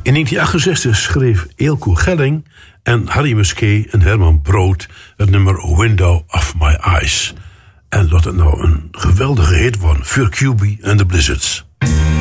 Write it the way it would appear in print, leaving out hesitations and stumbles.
In 1968 schreef Eelco Gelling en Harry Musquet en Herman Brood het nummer Window of My Eyes. En dat het nou een geweldige hit was voor QB en de Blizzards.